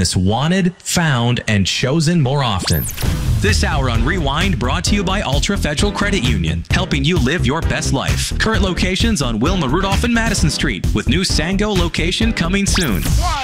business wanted, found, and chosen more often. This hour on Rewind brought to you by Ultra Federal Credit Union, helping you live your best life. Current locations on Wilma Rudolph and Madison Street, with new Sango location coming soon.